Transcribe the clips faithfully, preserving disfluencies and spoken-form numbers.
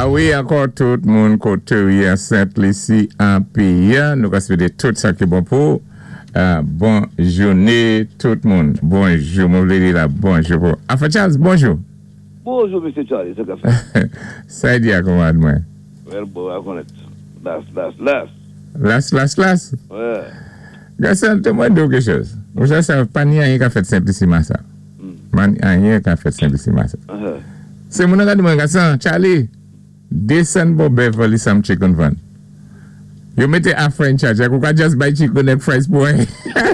Ah oui, encore tout le monde côté à Saint-Lucie en pays. Nous avons fait tout ça qui est bon pour. Uh, bonne journée tout le monde. Bonjour, mon voulez dire bonjour. Enfin, Charles, bonjour. Bonjour, monsieur Charlie, c'est quoi ça? Ça dit à comment, moi? Well, bon, à connaître. Last, last, last. Last, last, last? Ouais. Garçon, tu m'as dit quelque chose. Vous savez, ça pas ni rien qui a fait simplement ça. Man, rien qui a fait simplement ça. C'est mon gars de mon garçon, Charlie, descend pour Beverly some chicken van. You mette a French charge. You can just buy chicken and fries, boy.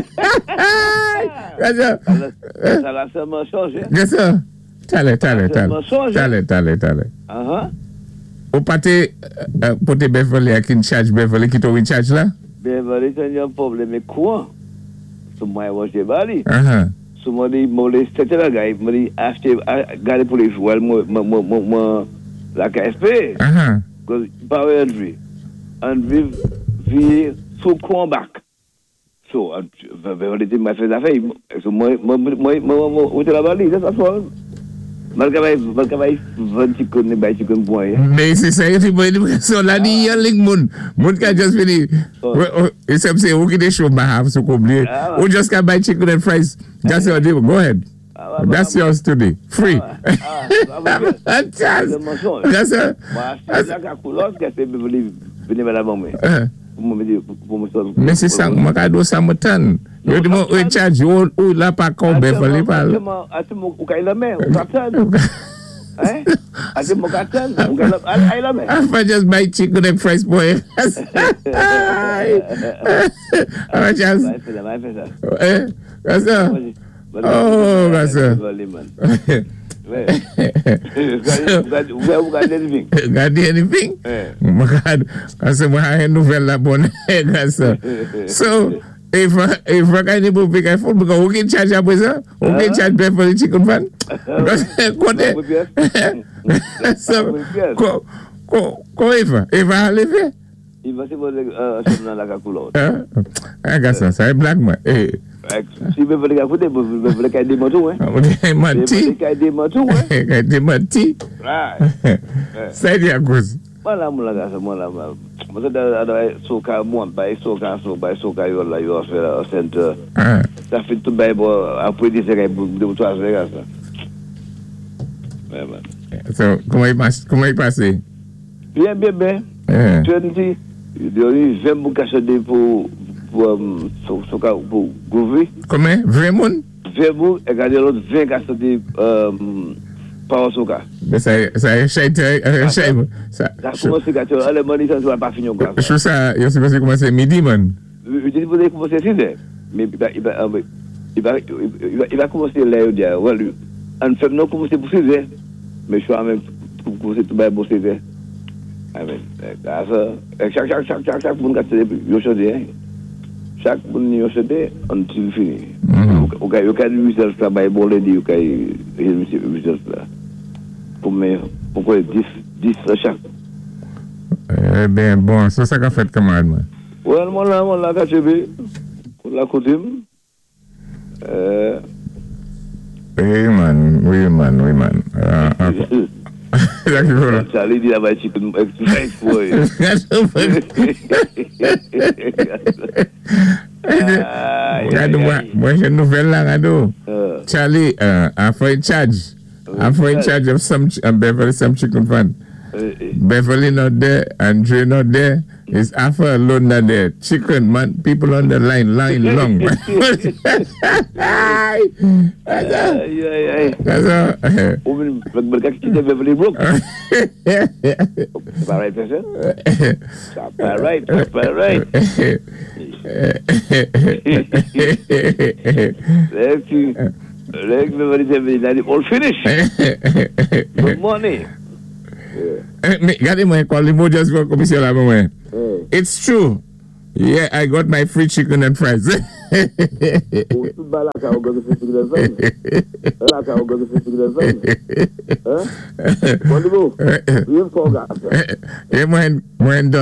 Ça l'a seulement changé. Yes, sir. Tale, tale, tale. Tale, tale, tale. Uh-huh. Ou pate, pote Beverly a kin charge Beverly ki to win charge la? Beverly ten yon probleme kouan. Sou mwen waj de bali. Uh-huh. Sou mwen di mole stete la gay, mwen di achete, gade pou li jwel mwen la K S P. Uh-huh. Because power and vi. And vi vi sou kouan bak. So, Beverly ti mwen fè zafè. So mwen wote la bali, that's all. Malkabay, malkabay, van chicken ni bay chicken boy. Mais c'est ça, tu vois, so la di yon ling moun. Moun ka just fini. It's up say, who ki de show my half so komple. Who just can buy chicken and fries. That's your deal. Go ahead. That's yours today. Free. That's That's a. Mais c'est ça, moi ka do ça motan. Yo di mo we charge ou ou la pa ko Beverly pal. Ati mo u kay la me, u katan. Eh? Ati mo katan, u kay la ay la me. I just buy chicken and fries boy. I just Eh? That's a. Oh, that's a. Got anything? Got anything? Oh my God. I said, well, I had nouvelle la bonne. So, if if I can't even pick a phone, because who can charge up with her? Who can charge back for the chicken van? So, go, go, go, Eva. Eva, I live here? Eva, c'est bon, c'est la cacoulot. I got some, c'est black man. Hey. Si Beverly ka foute, Beverly ka di motou, hein? Beverly ka di motou, hein? Ka di mati. Right. Sa di a kouz. Mala mou la gasa, mala mou. Mwen se da soka moun, bay soka so, bay soka yon la yon fè la center. Sa fit tout bay bo apre di se kay de ou to as ve gasa. So, kouma yi pase? Bien, bien, bien. twenty, yon yi vem mou kachade pou pour soka pour gouver. Comment? Vraiment? Vraiment, et garder l'autre vingt kachade par soka. Mais ça ça chait chait ça. Ça commence à gâter, allez mani ça va pas finir quoi. Je ça, je sais pas si commencer midi man. Je dis vous allez commencer six heures. Mais il va il va il va il va commencer là au dia. Well, en fait non commencer pour six heures. Mais je suis même pour commencer tout bien pour six heures. Amen. Ça chaque chaque chaque chaque chaque monde gâter yo chaude. Chaque monde yo chaude until fini. O gars yo kan users là by bolé di yo kay users là. Pour me pourquoi dix dix chaque. Eh bien bon, ça ça qu'a fait comment moi. Ouais, moi là moi là kachebe pour la coutume. Euh Oui man, oui man, oui man. Ah Charlie dit la bâche chicken exercise for you. Gado moi j'ai une nouvelle là gado. Charlie uh I'm for in charge. I'm for in charge of some um, Beverly some chicken van. Beverly not there, Andre not there. It's Alpha alone not there. Chicken man, people on the line, line long. That's all. Woman, mereka kita Beverly broke. Right, person? Right, right. Let's see. Let's Beverly Beverly all finished. Good morning. Gade mwen kwa limo just for komisyon la mwen. It's true. Yeah, I got my free chicken and fries. O ba la ka o go free chicken and fries. La ka o go free chicken and fries. Hein? Bon niveau. Bien fort gars. Et mwen mwen